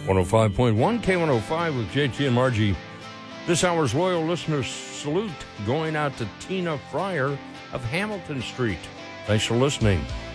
105.1 K105 with JT and Margie. This hour's loyal listener salute going out to Tina Fryer of Hamilton Street. Thanks for listening.